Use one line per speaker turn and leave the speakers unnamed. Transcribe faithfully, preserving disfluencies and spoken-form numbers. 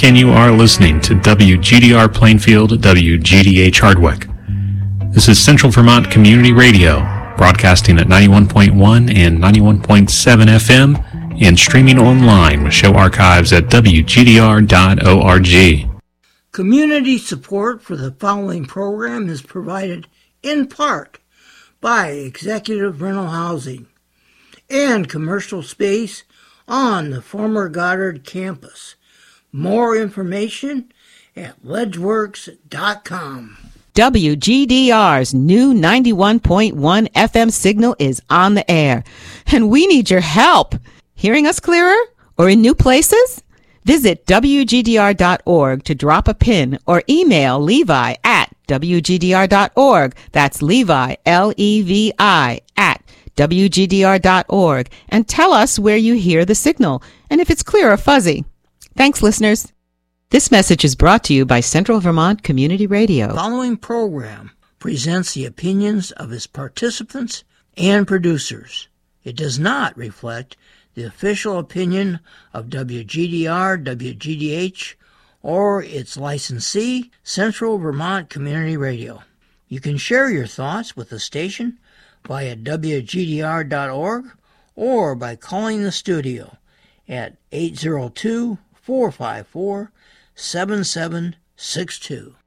and you are listening to W G D R Plainfield, W G D H Hardwick. This is Central Vermont Community Radio, broadcasting at ninety-one point one and ninety-one point seven F M and streaming online with show archives at W G D R dot org.
Community support for the following program is provided in part by Executive Rental Housing and commercial space on the former Goddard campus. More information at ledgeworks dot com.
W G D R's new ninety-one point one F M signal is on the air, and we need your help. Hearing us clearer or in new places? Visit W G D R dot org to drop a pin or email Levi at W G D R dot org. That's Levi, L E V I, at W G D R dot org, and tell us where you hear the signal and if it's clear or fuzzy. Thanks, listeners. This message is brought to you by Central Vermont Community Radio.
The following program presents the opinions of its participants and producers. It does not reflect the official opinion of W G D R, W G D H, or its licensee, Central Vermont Community Radio. You can share your thoughts with the station via W G D R dot org or by calling the studio at eight zero two, four five four, seven seven six two.